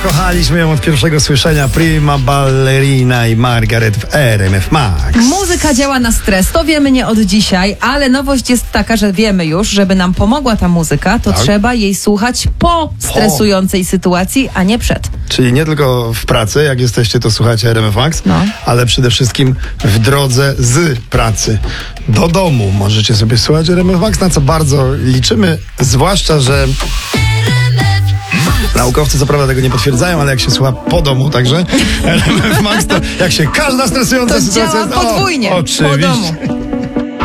Kochaliśmy ją od pierwszego słyszenia. Prima Ballerina i Margaret w RMF Max. Muzyka działa na stres, to wiemy nie od dzisiaj, ale nowość jest taka, że wiemy już, żeby nam pomogła ta muzyka, to trzeba jej słuchać po stresującej sytuacji, a nie przed. Czyli nie tylko w pracy, jak jesteście, to słuchacie RMF Max, ale przede wszystkim w drodze z pracy do domu możecie sobie słuchać RMF Max, na co bardzo liczymy, zwłaszcza, że naukowcy co prawda tego nie potwierdzają, ale jak się słucha po domu także RMF Max, to jak się każda stresująca To sytuacja... działa podwójnie, oczywiście. po domu.